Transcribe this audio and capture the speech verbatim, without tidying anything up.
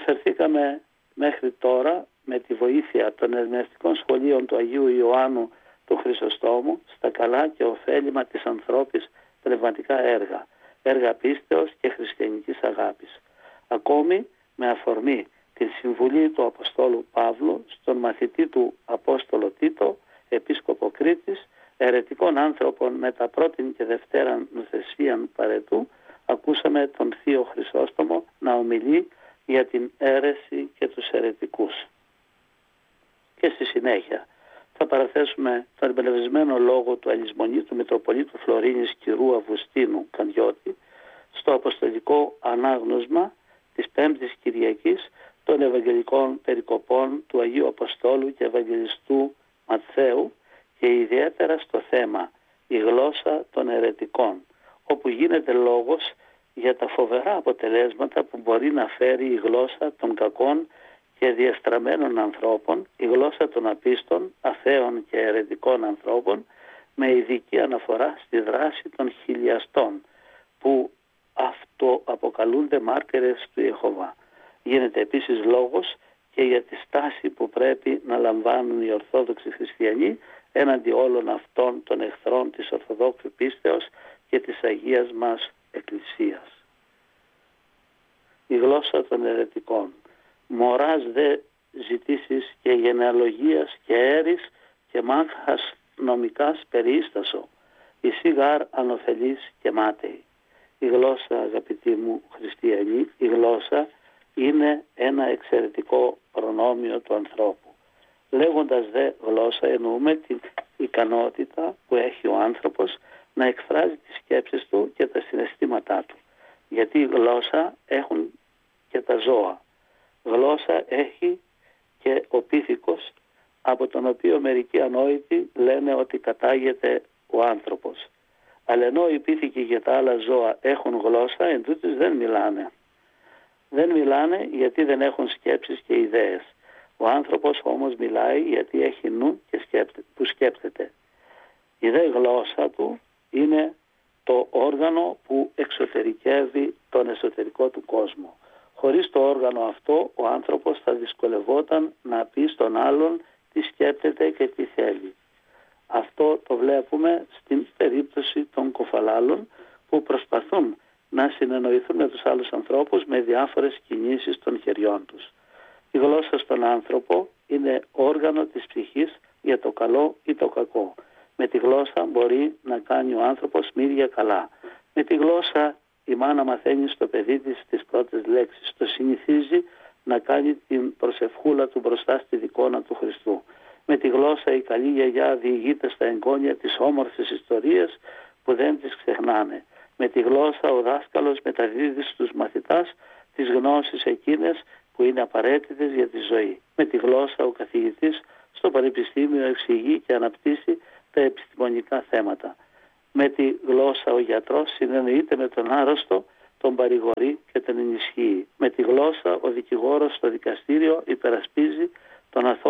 Αναφερθήκαμε μέχρι τώρα με τη βοήθεια των ερμηνευτικών σχολείων του Αγίου Ιωάννου του Χρυσοστόμου στα καλά και ωφέλιμα της ανθρώπης πνευματικά έργα, έργα πίστεως και χριστιανικής αγάπης. Ακόμη με αφορμή την συμβουλή του Αποστόλου Παύλου στον μαθητή του Απόστολο Τίτο, επίσκοπο Κρήτης, αιρετικών άνθρωπων μετά πρώτην και δευτέραν νουθεσίαν παρετού, ακούσαμε τον Θείο Χρυσόστομο να ομιλεί για την αίρεση και τους αιρετικούς. Και στη συνέχεια θα παραθέσουμε τον εμπνευσμένο λόγο του αλυσμονή του Μητροπολίτου Φλωρίνης Κυρού Αυγουστίνου Κανδιώτη στο αποστολικό ανάγνωσμα της Πέμπτης Κυριακής των Ευαγγελικών Περικοπών του Αγίου Αποστόλου και Ευαγγελιστού Ματθαίου και ιδιαίτερα στο θέμα «Η γλώσσα των αιρετικών», όπου γίνεται λόγος για τα φοβερά αποτελέσματα που μπορεί να φέρει η γλώσσα των κακών και διαστραμμένων ανθρώπων, η γλώσσα των απίστων, αθέων και αιρετικών ανθρώπων, με ειδική αναφορά στη δράση των χιλιαστών που αυτοαποκαλούνται μάρτυρες του Ιεχωβά. Γίνεται επίσης λόγος και για τη στάση που πρέπει να λαμβάνουν οι Ορθόδοξοι Χριστιανοί έναντι όλων αυτών των εχθρών της Ορθοδόξου πίστεως και της Αγίας μας Εκκλησίας. Η γλώσσα των αιρετικών. Μωράς δε ζητήσεις και γενεαλογίας και έρης και μάχας νομικάς περίστασο, η σιγάρ ανοφελής και μάταιη. Η γλώσσα, αγαπητοί μου χριστιανοί, η γλώσσα είναι ένα εξαιρετικό προνόμιο του ανθρώπου. Λέγοντας δε γλώσσα εννοούμε την ικανότητα που έχει ο άνθρωπος να εκφράζει τις σκέψεις του και τα συναισθήματά του. Γιατί η γλώσσα έχουν και τα ζώα. Γλώσσα έχει και ο πίθηκος, από τον οποίο μερικοί ανόητοι λένε ότι κατάγεται ο άνθρωπος. Αλλά ενώ οι πίθηκοι και τα άλλα ζώα έχουν γλώσσα, εν τούτης δεν μιλάνε. Δεν μιλάνε γιατί δεν έχουν σκέψεις και ιδέες. Ο άνθρωπος όμως μιλάει γιατί έχει νου και σκέπτε, που σκέπτεται. Η δε γλώσσα του είναι το όργανο που εξωτερικεύει τον εσωτερικό του κόσμο. Χωρίς το όργανο αυτό ο άνθρωπος θα δυσκολευόταν να πει στον άλλον τι σκέπτεται και τι θέλει. Αυτό το βλέπουμε στην περίπτωση των κοφαλάλων που προσπαθούν να συνεννοηθούν με τους άλλους ανθρώπους με διάφορες κινήσεις των χεριών τους. Η γλώσσα στον άνθρωπο είναι όργανο της ψυχής για το καλό ή το κακό. Με τη γλώσσα μπορεί να κάνει ο άνθρωπος μύρια καλά. Με τη γλώσσα η μάνα μαθαίνει στο παιδί της τις πρώτες λέξεις. Το συνηθίζει να κάνει την προσευχούλα του μπροστά στη εικόνα του Χριστού. Με τη γλώσσα η καλή γιαγιά διηγείται στα εγγόνια τις όμορφες ιστορίες που δεν τις ξεχνάνε. Με τη γλώσσα ο δάσκαλος μεταδίδει στους μαθητάς τις γνώσεις εκείνες που είναι απαραίτητες για τη ζωή. Με τη γλώσσα ο καθηγητής στο πανεπιστήμιο εξηγεί και αναπτύσσει τα επιστημονικά θέματα. Με τη γλώσσα ο γιατρός συνεννοείται με τον άρρωστο, τον παρηγορεί και τον ενισχύει. Με τη γλώσσα ο δικηγόρος στο δικαστήριο υπερασπίζει τον αθώο